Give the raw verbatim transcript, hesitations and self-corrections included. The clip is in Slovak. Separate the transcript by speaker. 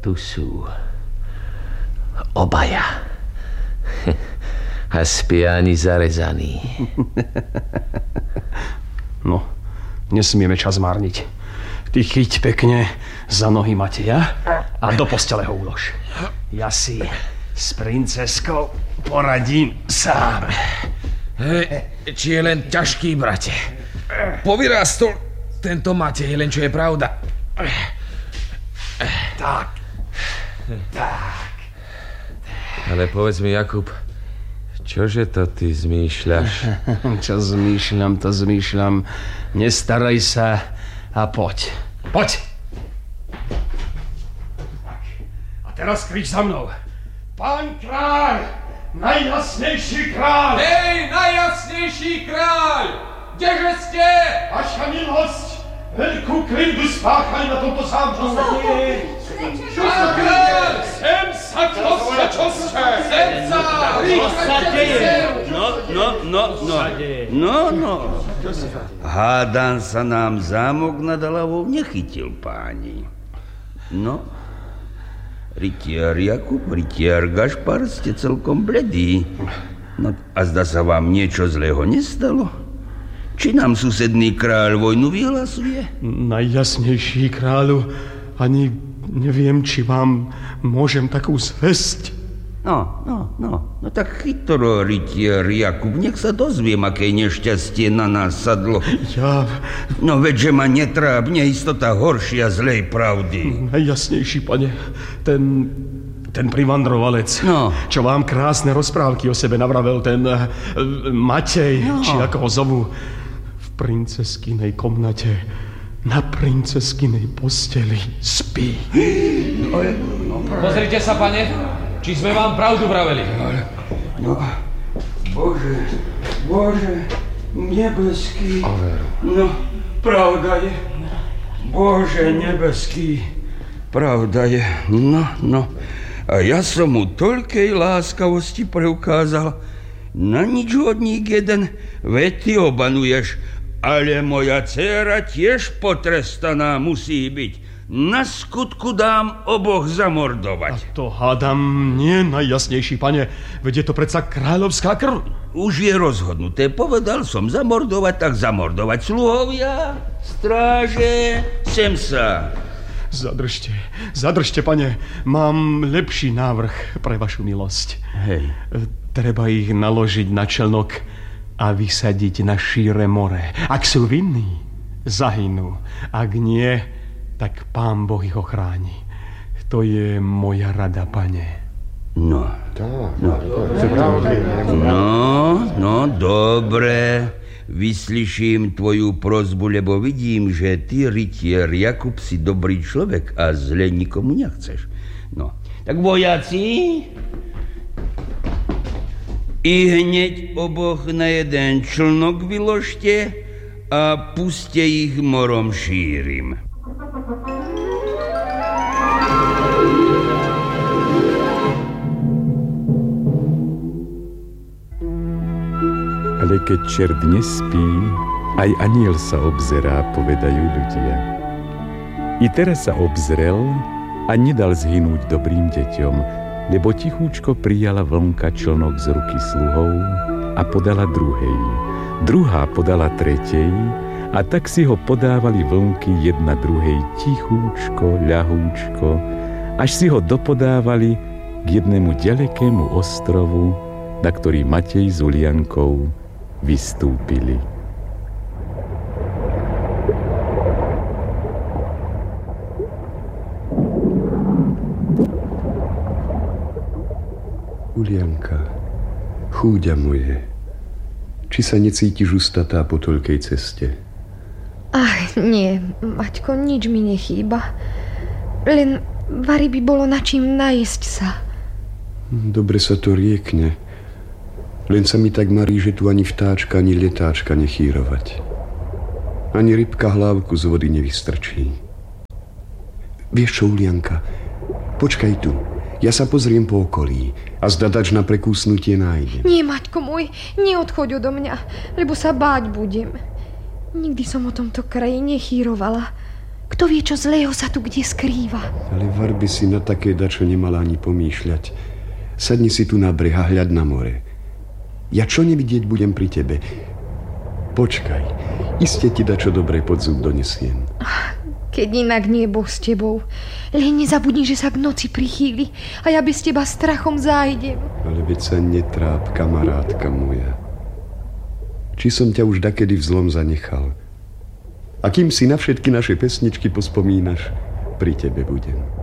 Speaker 1: Tu sú obaja. A spia ani zarezaní.
Speaker 2: No, nesmieme čas márniť. Ty chyť pekne za nohy Mateja a do postele ho ulož. Ja si s princeskou poradím sám.
Speaker 3: Hej, či je len ťažký, brate. Povyrastol tento Matej, len čo je pravda.
Speaker 2: Tak. Tak.
Speaker 1: Ale povedz mi, Jakub, čože to ty zmýšľaš?
Speaker 2: Čo zmýšľam, to zmýšľam. Nestaraj sa a poď. Poď! A teraz krič za mnou. Pán kráľ! Najjasnejší kráľ!
Speaker 3: Hej, najjasnejší kráľ! Kdeže ste?
Speaker 2: Vaša milosť! Veľkú krivdu spáchali na tomto zámku.
Speaker 3: Pán kráľ!
Speaker 2: Sem sa, čo ste, čo ste?
Speaker 3: Sem sa!
Speaker 4: No, no, no, no. No, no. Hádam sa nám zámok nad hlavou nechytil, páni. No, rytier Jakub, rytier Gašpar, ste celkom bledí. No, a zdá sa vám niečo zlého nestalo? Či nám susedný kráľ vojnu vyhlasuje?
Speaker 2: Najjasnejší kráľu, ani neviem, či vám môžem takú zvesť.
Speaker 4: No, no, no, no tak chytro, rytier Jakub, nech sa dozviem, aké nešťastie na nás sadlo.
Speaker 2: Ja...
Speaker 4: No veďže ma netrápne istota horšia zlej pravdy.
Speaker 2: Najjasnejší, pane, ten... ten privandrovalec, no. Čo vám krásne rozprávky o sebe navravel, ten uh, Matej, no. Či ako ho zovu, v princeskinej komnate, na princeskinej posteli spí.
Speaker 3: No, no, pozrite sa, pane, či sme vám pravdu vraveli.
Speaker 4: No, Bože, Bože, nebeský. No, pravda je. Bože, nebeský. Pravda je. No, no. A ja som mu toľkej láskavosti preukázal. Na nič hodník jeden, veď ty obanuješ. Ale moja dcéra tiež potrestaná musí byť. Na skutku dám oboch zamordovať.
Speaker 2: A to hádam nie, najjasnejší, pane. Veď je to predsa kráľovská krv.
Speaker 4: Už je rozhodnuté. Povedal som zamordovať, tak zamordovať. Sluhovia, stráže, sem sa.
Speaker 2: Zadržte, zadržte, pane. Mám lepší návrh pre vašu milosť.
Speaker 4: Hej.
Speaker 2: Treba ich naložiť na člnok a vysadiť na šíre more. Ak sú vinní, zahynú. Ak nie, tak Pán Boh ich ochráni. To je moja rada, pane.
Speaker 4: No. No, no, no dobre. Vyslyším tvoju prosbu, lebo vidím, že ty, rytier Jakub, si dobrý človek a zle nikomu nechceš. No, tak vojaci, i hneď oboch na jeden člnok vyložte a puste ich morom šírim.
Speaker 5: Ale keď čert nespí, aj aniel sa obzerá, povedajú ľudia. I teraz sa obzrel a nedal zhynúť dobrým deťom, lebo tichúčko prijala vlnka člnok z ruky sluhov a podala druhej. Druhá podala tretej a tak si ho podávali vlnky jedna druhej tichúčko, ľahúčko, až si ho dopodávali k jednému ďalekému ostrovu, na ktorý Matej s Uliankou vystúpili.
Speaker 6: Ulianka, chúďa moje, či sa necítiš ustatá po toľkej ceste?
Speaker 7: Ach, nie, Maťko, nič mi nechýba. Len vari by bolo na čím najesť sa.
Speaker 6: Dobre sa to riekne. Len sa mi tak marí, že tu ani vtáčka, ani letáčka nechýrovať. Ani rybka hlávku z vody nevystrčí. Vieš čo, Ulianka? Počkaj tu. Ja sa pozriem po okolí a zdadač na prekúsnutie nájdem.
Speaker 7: Nie, Maťko môj, neodchoď odo mňa, lebo sa báť budem. Nikdy som o tomto kraji nechýrovala. Kto vie, čo zlého sa tu kde skrýva?
Speaker 6: Ale Varby si na také dačo nemala ani pomýšľať. Sadni si tu na breh a hľad na more. Ja čo nevidieť budem pri tebe? Počkaj, iste ti dačo dobre pod zub donesiem.
Speaker 7: Keď inak nie Boh s tebou. Len nezabudni, že sa k noci prichýli a ja bez teba strachom zájdem.
Speaker 6: Ale veď sa netráp, kamarátka moja. Či som ťa už dakedy v zlom zanechal? A kým si na všetky naše pesničky pospomínaš, pri tebe budem.